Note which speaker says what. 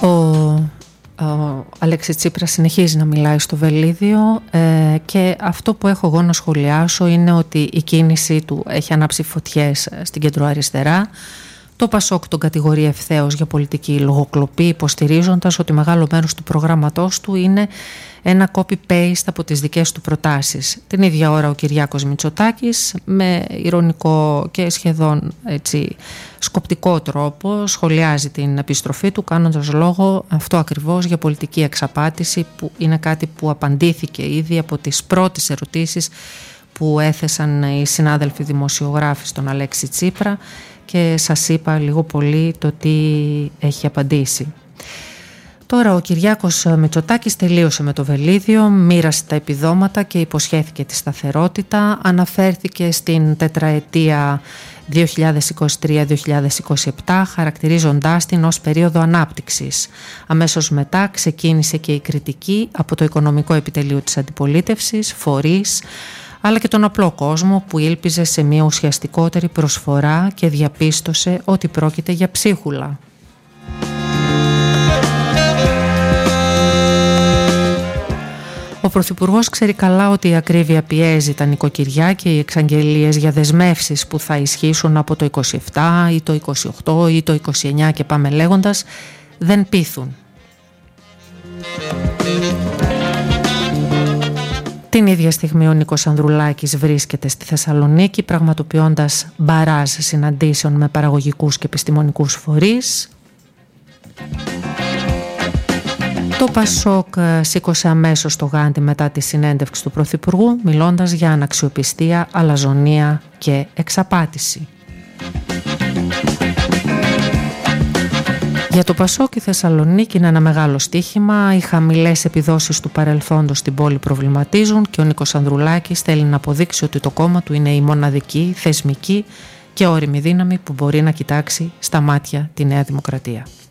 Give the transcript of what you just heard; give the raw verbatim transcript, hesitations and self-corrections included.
Speaker 1: Ο, ο Αλέξης Τσίπρας συνεχίζει να μιλάει στο Βελίδιο ε, και αυτό που έχω εγώ να σχολιάσω είναι ότι η κίνηση του έχει ανάψει φωτιές στην κεντροαριστερά. Το Πασόκ τον κατηγορεί ευθέως για πολιτική λογοκλοπή, υποστηρίζοντας ότι μεγάλο μέρος του προγράμματός του είναι ένα copy-paste από τις δικές του προτάσεις. Την ίδια ώρα ο Κυριάκος Μητσοτάκης με ηρωνικό και σχεδόν έτσι σκοπτικό τρόπο σχολιάζει την επιστροφή του, κάνοντας λόγο αυτό ακριβώς για πολιτική εξαπάτηση, που είναι κάτι που απαντήθηκε ήδη από τις πρώτες ερωτήσεις που έθεσαν οι συνάδελφοι δημοσιογράφοι στον Αλέξη Τσίπρα, και σας είπα λίγο πολύ το τι έχει απαντήσει. Τώρα ο Κυριάκος Μητσοτάκης τελείωσε με το Βελίδιο, μοίρασε τα επιδόματα και υποσχέθηκε τη σταθερότητα. Αναφέρθηκε στην τετραετία δύο χιλιάδες είκοσι τρία με δύο χιλιάδες είκοσι επτά, χαρακτηρίζοντάς την ως περίοδο ανάπτυξης. Αμέσως μετά ξεκίνησε και η κριτική από το οικονομικό επιτελείο της αντιπολίτευσης, φορείς, αλλά και τον απλό κόσμο που ήλπιζε σε μια ουσιαστικότερη προσφορά και διαπίστωσε ότι πρόκειται για ψίχουλα. Ο Πρωθυπουργός ξέρει καλά ότι η ακρίβεια πιέζει τα νοικοκυριά και οι εξαγγελίες για δεσμεύσεις που θα ισχύσουν από το είκοσι επτά ή το είκοσι οκτώ ή το είκοσι εννιά και πάμε λέγοντας δεν πείθουν. Την ίδια στιγμή ο Νίκος Ανδρουλάκης βρίσκεται στη Θεσσαλονίκη πραγματοποιώντας μπαράζ συναντήσεων με παραγωγικούς και επιστημονικούς φορείς. Το Πασόκ σήκωσε αμέσως το γάντι μετά τη συνέντευξη του Πρωθυπουργού, μιλώντας για αναξιοπιστία, αλαζονία και εξαπάτηση. Για το Πασόκ η Θεσσαλονίκη είναι ένα μεγάλο στοίχημα. Οι χαμηλές επιδόσεις του παρελθόντος στην πόλη προβληματίζουν και ο Νίκος Ανδρουλάκης θέλει να αποδείξει ότι το κόμμα του είναι η μοναδική, θεσμική και όριμη δύναμη που μπορεί να κοιτάξει στα μάτια τη Νέα Δημοκρατία.